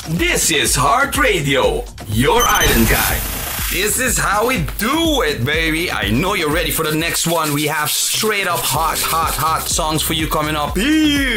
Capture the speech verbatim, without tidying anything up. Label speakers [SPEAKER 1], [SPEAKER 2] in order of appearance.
[SPEAKER 1] This is Heart Radio, your island guy. This is how we do it, baby. I know you're ready for the next one. We have straight up hot, hot, hot songs for you coming up here.